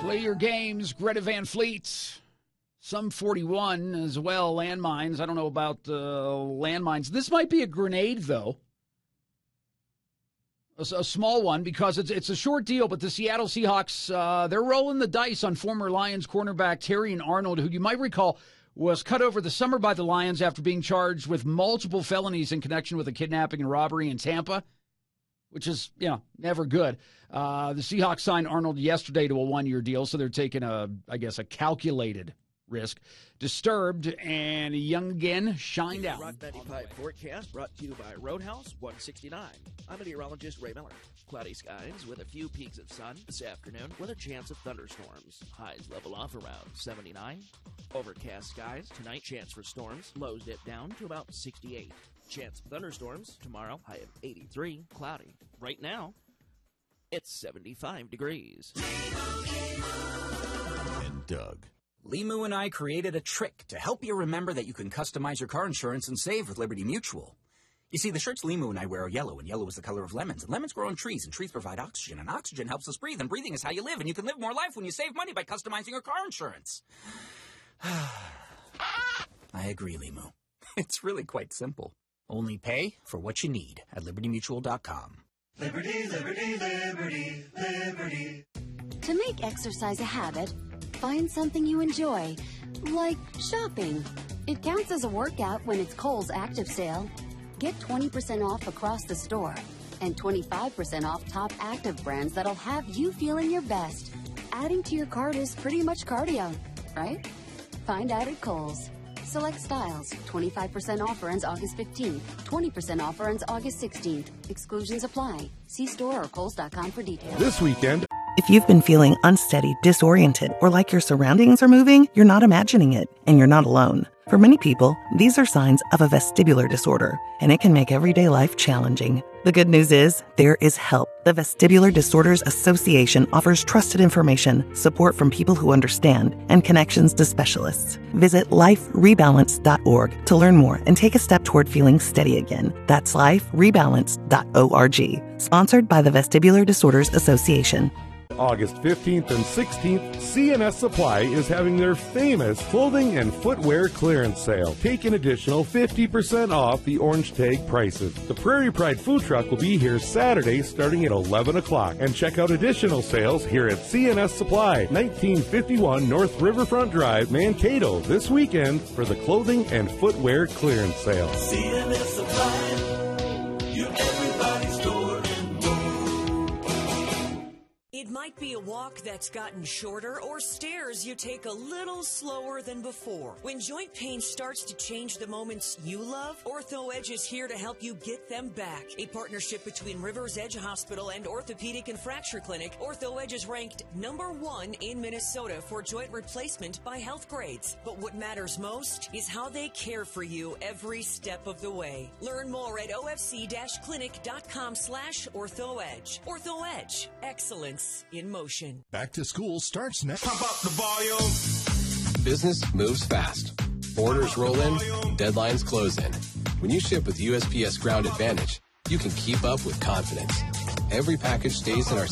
Play your games, Greta Van Fleet. Some 41 as well, landmines. I don't know about landmines. This might be a grenade, though. A small one, because it's a short deal, but the Seattle Seahawks, they're rolling the dice on former Lions cornerback Terrion Arnold, who you might recall was cut over the summer by the Lions after being charged with multiple felonies in connection with a kidnapping and robbery in Tampa, which is, never good. The Seahawks signed Arnold yesterday to a one-year deal, so they're taking a calculated risk. Disturbed and Young again shined out. Rock 95 forecast brought to you by Roadhouse 169. I'm meteorologist Ray Miller. Cloudy skies with a few peaks of sun this afternoon with a chance of thunderstorms. Highs level off around 79. Overcast skies tonight, chance for storms. Lows dip down to about 68. Chance of thunderstorms tomorrow, high of 83. Cloudy. Right now, it's 75 degrees. And Doug. Limu and I created a trick to help you remember that you can customize your car insurance and save with Liberty Mutual. You see, the shirts Limu and I wear are yellow, and yellow is the color of lemons, and lemons grow on trees, and trees provide oxygen, and oxygen helps us breathe, and breathing is how you live, and you can live more life when you save money by customizing your car insurance. I agree, Limu. It's really quite simple. Only pay for what you need at LibertyMutual.com. Liberty, liberty, liberty, liberty. To make exercise a habit, find something you enjoy, like shopping. It counts as a workout when it's Kohl's Active Sale. Get 20% off across the store and 25% off top active brands that'll have you feeling your best. Adding to your cart is pretty much cardio, right? Find out at Kohl's. Select styles. 25% offer ends August 15th. 20% offer ends August 16th. Exclusions apply. See store or Kohls.com for details. This weekend. If you've been feeling unsteady, disoriented, or like your surroundings are moving, you're not imagining it, and you're not alone. For many people, these are signs of a vestibular disorder, and it can make everyday life challenging. The good news is, there is help. The Vestibular Disorders Association offers trusted information, support from people who understand, and connections to specialists. Visit liferebalance.org to learn more and take a step toward feeling steady again. That's liferebalance.org. Sponsored by the Vestibular Disorders Association. August 15th and 16th, CNS Supply is having their famous clothing and footwear clearance sale. Take an additional 50% off the orange tag prices. The Prairie Pride food truck will be here Saturday starting at 11 o'clock. And check out additional sales here at CNS Supply, 1951 North Riverfront Drive, Mankato, this weekend for the clothing and footwear clearance sale. CNS Supply, your everybody's store. It might be a walk that's gotten shorter or stairs you take a little slower than before. When joint pain starts to change the moments you love, Ortho Edge is here to help you get them back. A partnership between Rivers Edge Hospital and Orthopedic and Fracture Clinic, Ortho Edge is ranked #1 in Minnesota for joint replacement by Health Grades. But what matters most is how they care for you every step of the way. Learn more at ofc-clinic.com/OrthoEdge. Ortho Edge, excellence in motion. Back to school starts next. Pump up the volume. Business moves fast. Orders roll in, deadlines close in. When you ship with USPS Ground Advantage, you can keep up with confidence. Every package stays in our